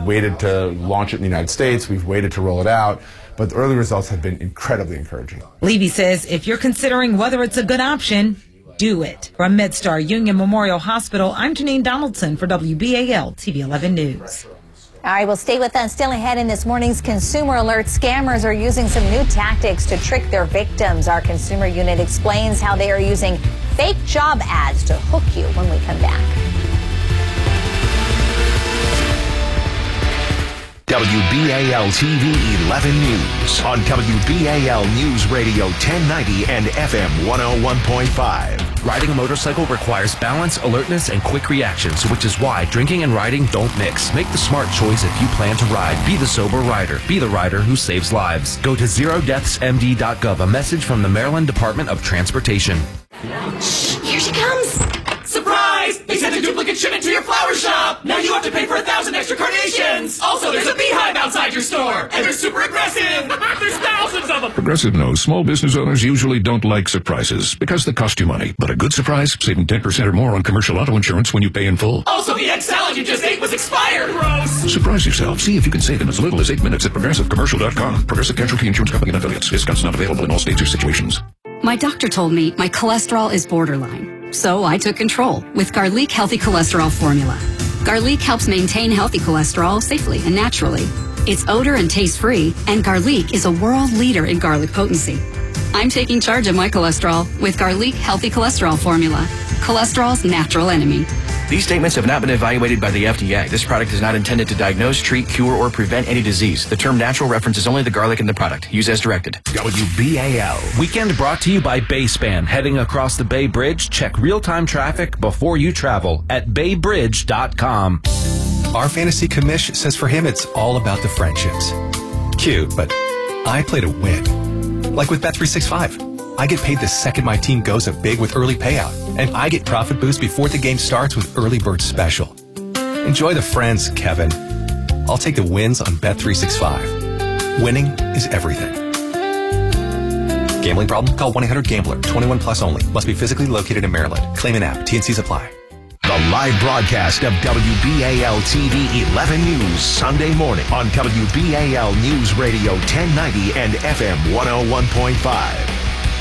waited to launch it in the United States. We've waited to roll it out. But the early results have been incredibly encouraging. Levy says if you're considering whether it's a good option, do it. From MedStar Union Memorial Hospital, I'm Janine Donaldson for WBAL TV 11 News. All right, well, stay with us. Still ahead in this morning's Consumer Alert, scammers are using some new tactics to trick their victims. Our consumer unit explains how they are using fake job ads to hook you when we come back. WBAL TV 11 News on WBAL News Radio 1090 and FM 101.5. Riding a motorcycle requires balance, alertness, and quick reactions, which is why drinking and riding don't mix. Make the smart choice if you plan to ride. Be the sober rider. Be the rider who saves lives. Go to zerodeathsmd.gov. A message from the Maryland Department of Transportation. Shh, here she comes. Surprise! They sent a duplicate shipment to your flower shop! Now you have to pay for 1,000 extra carnations! Also, there's a beehive outside your store! And they're super aggressive! There's thousands of them! Progressive knows small business owners usually don't like surprises because they cost you money. But a good surprise, saving 10% or more on commercial auto insurance when you pay in full. Also, the egg salad you just ate was expired! Gross! Surprise yourself. See if you can save in as little as 8 minutes at ProgressiveCommercial.com. Progressive Casualty Insurance Company and Affiliates. Discounts not available in all states or situations. My doctor told me my cholesterol is borderline. So I took control with Garlic Healthy Cholesterol Formula. Garlic helps maintain healthy cholesterol safely and naturally. It's odor and taste free, and Garlic is a world leader in garlic potency. I'm taking charge of my cholesterol with Garlic Healthy Cholesterol Formula, cholesterol's natural enemy. These statements have not been evaluated by the FDA. This product is not intended to diagnose, treat, cure, or prevent any disease. The term natural references only the garlic in the product. Use as directed. WBAL. Weekend brought to you by Bayspan. Heading across the Bay Bridge, check real-time traffic before you travel at baybridge.com. Our fantasy commish says for him it's all about the friendships. Cute, but I play to win. Like with Bet365. I get paid the second my team goes up big with early payout. And I get profit boost before the game starts with Early Bird Special. Enjoy the friends, Kevin. I'll take the wins on Bet365. Winning is everything. Gambling problem? Call 1-800-GAMBLER. 21 plus only. Must be physically located in Maryland. Claim an app. T&Cs apply. The live broadcast of WBAL TV 11 News Sunday morning on WBAL News Radio 1090 and FM 101.5.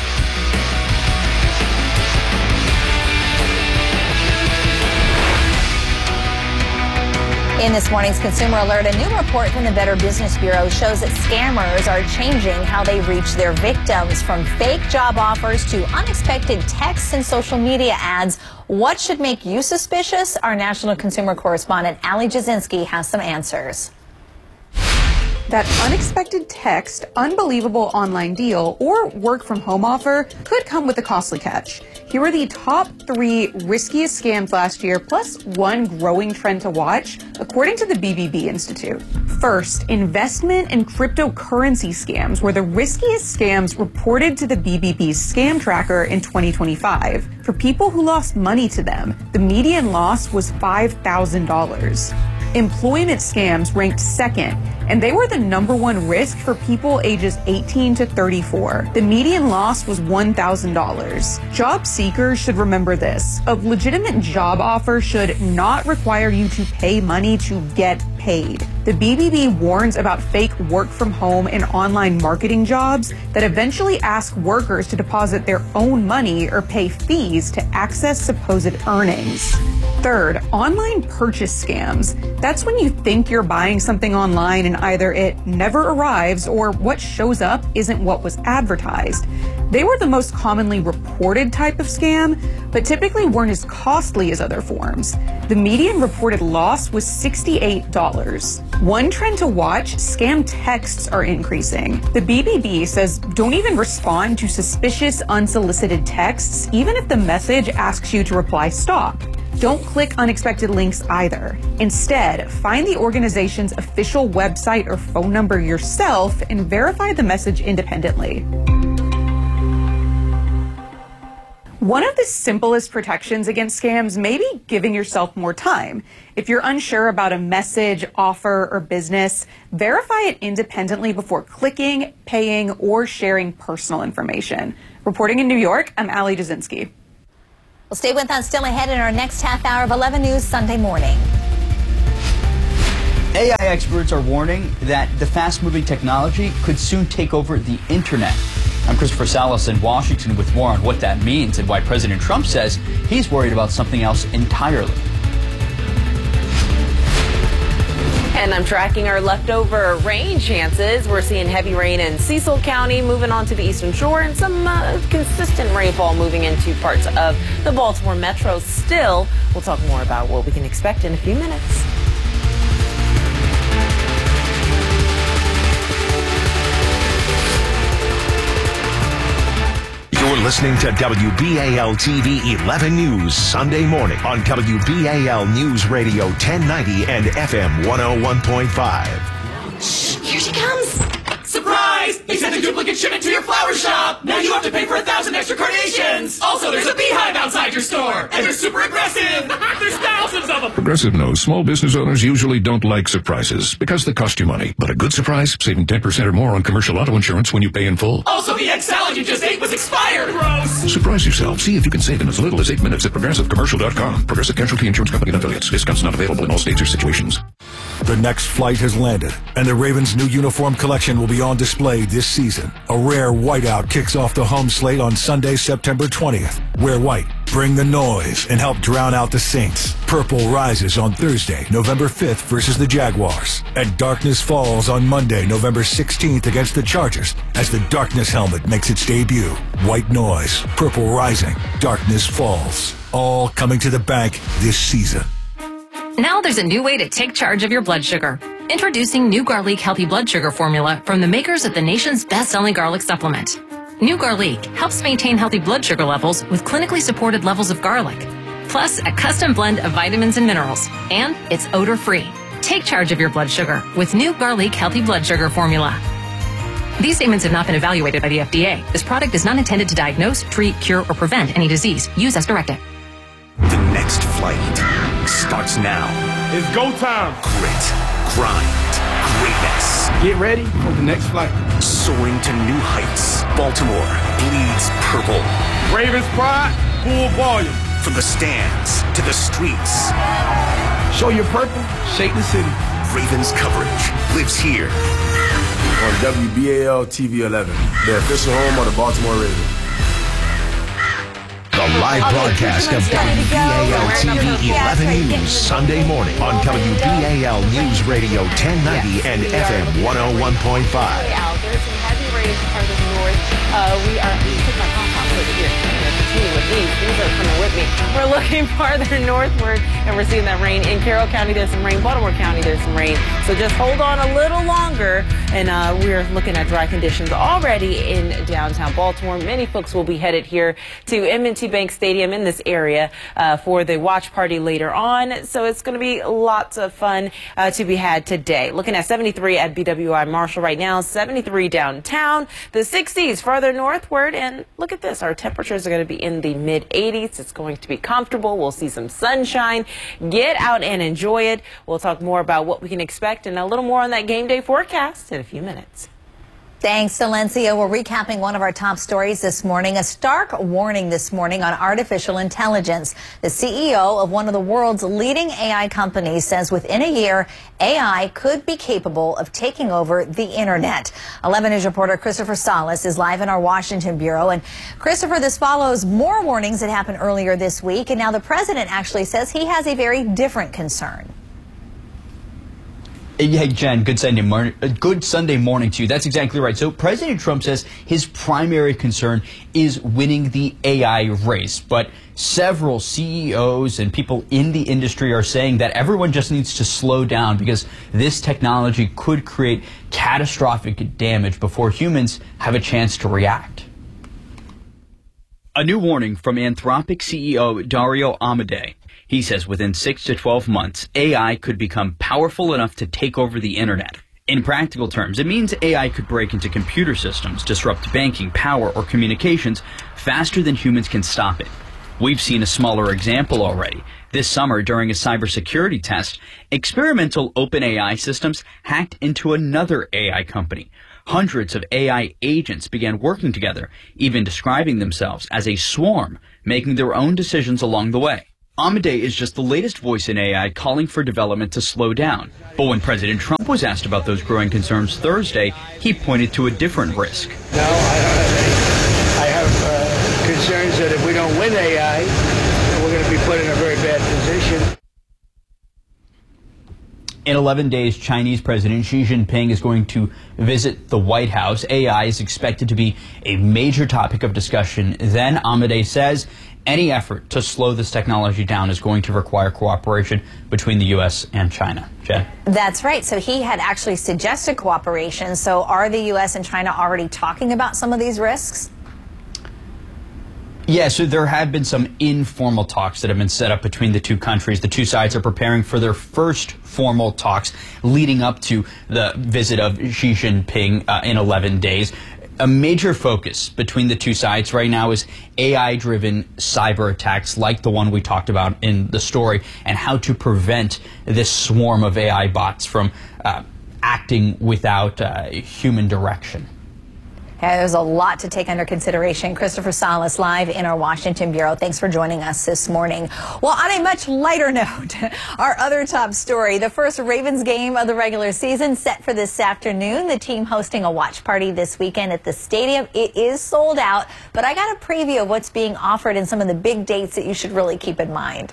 In this morning's Consumer Alert, a new report from the Better Business Bureau shows that scammers are changing how they reach their victims, from fake job offers to unexpected texts and social media ads. What should make you suspicious? Our national consumer correspondent, Ali Jasinski, has some answers. That unexpected text, unbelievable online deal, or work from home offer could come with a costly catch. Here are the top 3 riskiest scams last year, plus one growing trend to watch, according to the BBB Institute. First, investment and cryptocurrency scams were the riskiest scams reported to the BBB's scam tracker in 2025. For people who lost money to them, the median loss was $5,000. Employment scams ranked second, and they were the #1 risk for people ages 18 to 34. The median loss was $1,000. Job seekers should remember this. A legitimate job offer should not require you to pay money to get paid. The BBB warns about fake work from home and online marketing jobs that eventually ask workers to deposit their own money or pay fees to access supposed earnings. Third, online purchase scams. That's when you think you're buying something online and either it never arrives or what shows up isn't what was advertised. They were the most commonly reported type of scam, but typically weren't as costly as other forms. The median reported loss was $68. One trend to watch, scam texts are increasing. The BBB says don't even respond to suspicious unsolicited texts, even if the message asks you to reply stop. Don't click unexpected links either. Instead, find the organization's official website or phone number yourself and verify the message independently. One of the simplest protections against scams may be giving yourself more time. If you're unsure about a message, offer, or business, verify it independently before clicking, paying, or sharing personal information. Reporting in New York, I'm Ali Jasinski. Well, stay with us. Still ahead in our next half hour of 11 News Sunday morning. AI experts are warning that the fast-moving technology could soon take over the internet. I'm Christopher Salas in Washington with more on what that means and why President Trump says he's worried about something else entirely. And I'm tracking our leftover rain chances. We're seeing heavy rain in Cecil County, moving on to the eastern shore, and some consistent rainfall moving into parts of the Baltimore metro still. We'll talk more about what we can expect in a few minutes. You're listening to WBAL TV 11 News Sunday morning on WBAL News Radio 1090 and FM 101.5. Shh, here she comes. Surprise! They sent a duplicate shipment to your flower shop. Now you have to pay for 1,000 extra carnations. Also, there's a beehive outside your store. And they're super aggressive. There's thousands of them. Progressive knows small business owners usually don't like surprises because they cost you money. But a good surprise, saving 10% or more on commercial auto insurance when you pay in full. Also, the egg salad you just ate was expired. Gross. Surprise yourself. See if you can save in as little as 8 minutes at ProgressiveCommercial.com. Progressive Casualty Insurance Company and affiliates. Discounts not available in all states or situations. The next flight has landed, and the Ravens' new uniform collection will be on display this season. A rare whiteout kicks off the home slate on Sunday, September 20th. Wear white, bring the noise, and help drown out the Saints. Purple rises on Thursday, November 5th versus the Jaguars. And darkness falls on Monday, November 16th against the Chargers as the darkness helmet makes its debut. White noise, purple rising, darkness falls. All coming to the bank this season. Now there's a new way to take charge of your blood sugar. Introducing New Garlic Healthy Blood Sugar Formula from the makers of the nation's best-selling garlic supplement. New Garlic helps maintain healthy blood sugar levels with clinically supported levels of garlic, plus a custom blend of vitamins and minerals, and it's odor-free. Take charge of your blood sugar with New Garlic Healthy Blood Sugar Formula. These statements have not been evaluated by the FDA. This product is not intended to diagnose, treat, cure, or prevent any disease. Use as directed. The next flight starts now. It's go time. Grit, grind, greatness. Get ready for the next flight. Soaring to new heights. Baltimore bleeds purple. Ravens pride, full volume. From the stands to the streets. Show your purple, shake the city. Ravens coverage lives here. On WBAL TV 11, the official home of the Baltimore Ravens. The live broadcast of WBAL TV 11 News Sunday morning on WBAL News Radio 1090 and FM 101.5. There's some heavy rain farther north. We are taking my pom-poms over here. Continue with these. These are coming with me. We're looking farther northward, and we're seeing that rain in Carroll County. There's some rain. Baltimore County, there's some rain. So just hold on a little longer, and we're looking at dry conditions already in downtown Baltimore. Many folks will be headed here to M&T Bank Stadium in this area for the watch party later on. So it's going to be lots of fun to be had today. Looking at 73 at BWI Marshall right now, 73 downtown, the 60s farther northward. And look at this. Our temperatures are going to be in the mid-80s. It's going to be comfortable. We'll see some sunshine. Get out and enjoy it. We'll talk more about what we can expect and a little more on that game day forecast in a few minutes. Thanks, Valencia. We're recapping one of our top stories this morning. A stark warning this morning on artificial intelligence. The CEO of one of the world's leading AI companies says within a year, AI could be capable of taking over the internet. 11 News reporter Christopher Salas is live in our Washington bureau. And Christopher, this follows more warnings that happened earlier this week. And now the president actually says he has a very different concern. Hey, Jen, good Sunday morning to you. That's exactly right. So President Trump says his primary concern is winning the AI race. But several CEOs and people in the industry are saying that everyone just needs to slow down because this technology could create catastrophic damage before humans have a chance to react. A new warning from Anthropic CEO Dario Amodei. He says within 6 to 12 months, AI could become powerful enough to take over the internet. In practical terms, it means AI could break into computer systems, disrupt banking, power, or communications faster than humans can stop it. We've seen a smaller example already. This summer, during a cybersecurity test, experimental OpenAI systems hacked into another AI company. Hundreds of AI agents began working together, even describing themselves as a swarm, making their own decisions along the way. Amadei is just the latest voice in AI calling for development to slow down. But when President Trump was asked about those growing concerns Thursday, he pointed to a different risk. No, I don't have any. I have concerns that if we don't win AI, we're going to be put in a very bad position. In 11 days, Chinese President Xi Jinping is going to visit the White House. AI is expected to be a major topic of discussion. Then Amadei says any effort to slow this technology down is going to require cooperation between the U.S. and China. Jen? That's right. So he had actually suggested cooperation. So are the U.S. and China already talking about some of these risks? Yeah, so there have been some informal talks that have been set up between the two countries. The two sides are preparing for their first formal talks leading up to the visit of Xi Jinping in 11 days. A major focus between the two sides right now is AI-driven cyber attacks like the one we talked about in the story, and how to prevent this swarm of AI bots from acting without human direction. There's a lot to take under consideration. Christopher Salas live in our Washington bureau. Thanks for joining us this morning. Well, on a much lighter note, our other top story, the first Ravens game of the regular season set for this afternoon. The team hosting a watch party this weekend at the stadium. It is sold out, but I got a preview of what's being offered and some of the big dates that you should really keep in mind.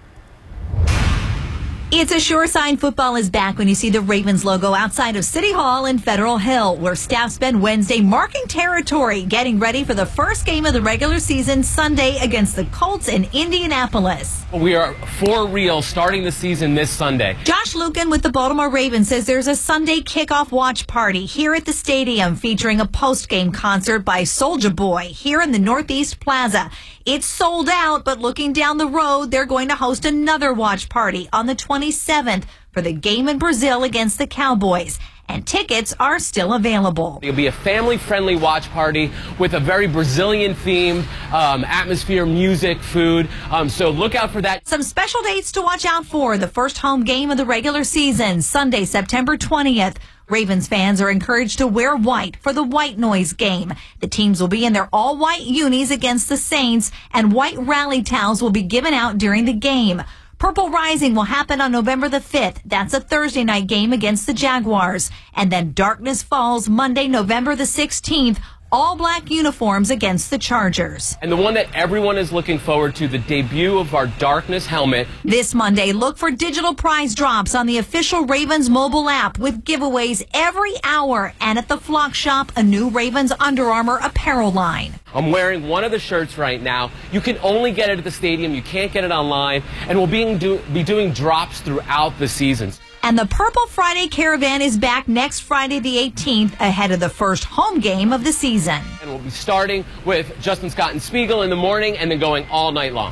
It's a sure sign football is back when you see the Ravens logo outside of City Hall in Federal Hill, where staff spent Wednesday marking territory, getting ready for the first game of the regular season Sunday against the Colts in Indianapolis. We are for real starting the season this Sunday. Josh Lukin with the Baltimore Ravens says there's a Sunday kickoff watch party here at the stadium featuring a post-game concert by Soulja Boy here in the Northeast Plaza. It's sold out, but looking down the road, they're going to host another watch party on the 27th for the game in Brazil against the Cowboys. And tickets are still available. It'll be a family-friendly watch party with a very Brazilian-themed atmosphere, music, food. So look out for that. Some special dates to watch out for. The first home game of the regular season, Sunday, September 20th. Ravens fans are encouraged to wear white for the White Noise game. The teams will be in their all-white unis against the Saints, and white rally towels will be given out during the game. Purple Rising will happen on November the 5th. That's a Thursday night game against the Jaguars. And then Darkness Falls Monday, November the 16th. All black uniforms against the Chargers. And the one that everyone is looking forward to, the debut of our Darkness helmet. This Monday, look for digital prize drops on the official Ravens mobile app with giveaways every hour. And at the Flock Shop, a new Ravens Under Armour apparel line. I'm wearing one of the shirts right now. You can only get it at the stadium. You can't get it online. And we'll be doing drops throughout the seasons. And the Purple Friday Caravan is back next Friday the 18th ahead of the first home game of the season. And we'll be starting with Justin Scott and Spiegel in the morning and then going all night long.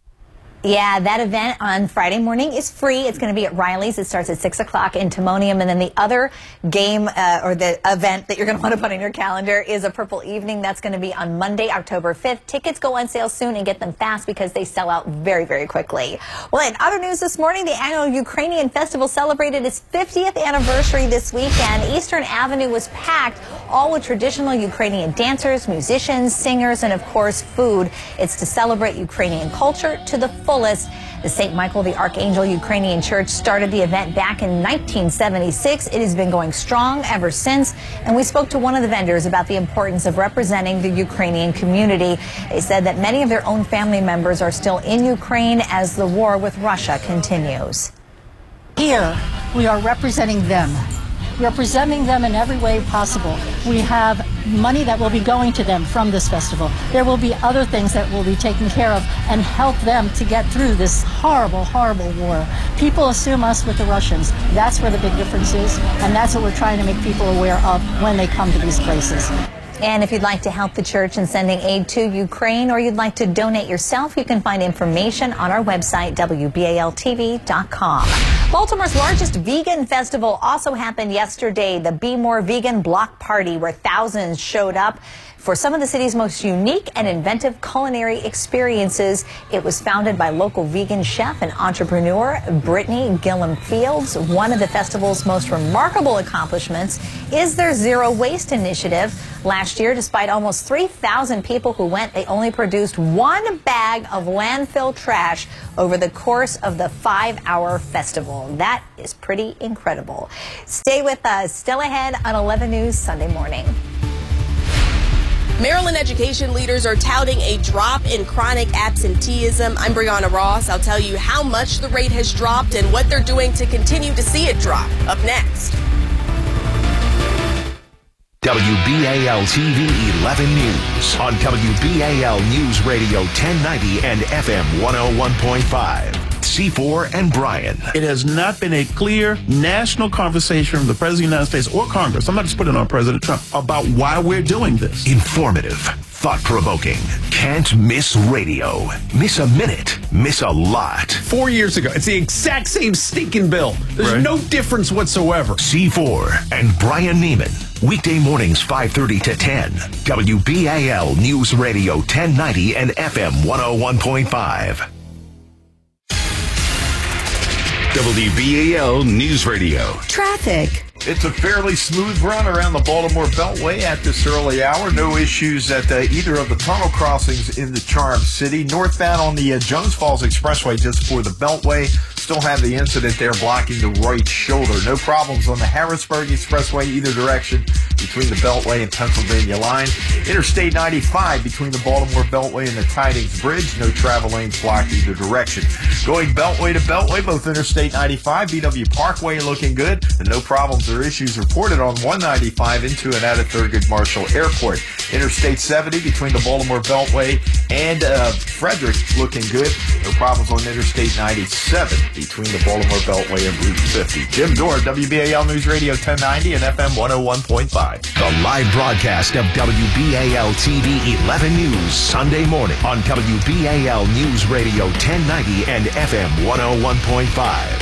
Yeah, that event on Friday morning is free. It's going to be at Riley's. It starts at 6 o'clock in Timonium. And then the other game or the event that you're going to want to put on your calendar is a Purple Evening. That's going to be on Monday, October 5th. Tickets go on sale soon, and get them fast because they sell out very, very quickly. Well, in other news this morning, the annual Ukrainian Festival celebrated its 50th anniversary this weekend. Eastern Avenue was packed, all with traditional Ukrainian dancers, musicians, singers, and of course, food. It's to celebrate Ukrainian culture to the fullest. The St. Michael the Archangel Ukrainian Church started the event back in 1976. It has been going strong ever since. And we spoke to one of the vendors about the importance of representing the Ukrainian community. They said that many of their own family members are still in Ukraine as the war with Russia continues. Here, we are representing them in every way possible. We have money that will be going to them from this festival. There will be other things that will be taken care of and help them to get through this horrible, horrible war. People assume us with the Russians. That's where the big difference is, and that's what we're trying to make people aware of when they come to these places. And if you'd like to help the church in sending aid to Ukraine, or you'd like to donate yourself, you can find information on our website, WBALTV.com. Baltimore's largest vegan festival also happened yesterday, the Be More Vegan Block Party, where thousands showed up for some of the city's most unique and inventive culinary experiences. It was founded by local vegan chef and entrepreneur Brittany Gillum Fields. One of the festival's most remarkable accomplishments is their Zero Waste initiative. Last year, despite almost 3,000 people who went, they only produced 1 bag of landfill trash over the course of the 5-hour festival. That is pretty incredible. Stay with us. Still ahead on 11 News Sunday Morning. Maryland education leaders are touting a drop in chronic absenteeism. I'm Brianna Ross. I'll tell you how much the rate has dropped and what they're doing to continue to see it drop. Up next. WBAL TV 11 News on WBAL News Radio 1090 and FM 101.5. C4 and Brian. It has not been a clear national conversation from the President of the United States or Congress, I'm not just putting it on President Trump, about why we're doing this. Informative, thought-provoking, can't miss radio. Miss a minute, miss a lot. 4 years ago, it's the exact same stinking bill. There's no difference whatsoever. C4 and Brian Neiman. Weekday mornings 5:30 to 10. WBAL News Radio 1090 and FM 101.5. WBAL News Radio. Traffic. It's a fairly smooth run around the Baltimore Beltway at this early hour. No issues at either of the tunnel crossings in the Charm City. Northbound on the Jones Falls Expressway just for the Beltway. Still have the incident there blocking the right shoulder. No problems on the Harrisburg Expressway either direction between the Beltway and Pennsylvania line. Interstate 95 between the Baltimore Beltway and the Tidings Bridge. No travel lanes blocked either direction. Going Beltway to Beltway, both Interstate 95, BW Parkway looking good. And no problems or issues reported on 195 into and out of Thurgood Marshall Airport. Interstate 70 between the Baltimore Beltway and Frederick looking good. No problems on Interstate 97 between the Baltimore Beltway and Route 50. Jim Dore, WBAL News Radio 1090 and FM 101.5. The live broadcast of WBAL TV 11 News Sunday morning on WBAL News Radio 1090 and FM 101.5.